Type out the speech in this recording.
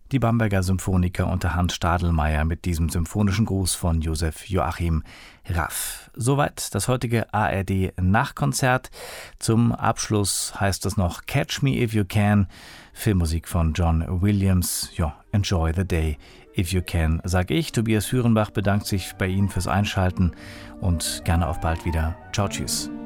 Die Bamberger Symphoniker unter Hans Stadelmeier mit diesem symphonischen Gruß von Josef Joachim Raff. Soweit das heutige ARD-Nachkonzert. Zum Abschluss heißt es noch Catch Me If You Can, Filmmusik von John Williams. Ja, enjoy the day if you can, sage ich. Tobias Führenbach bedankt sich bei Ihnen fürs Einschalten und gerne auf bald wieder. Ciao, tschüss.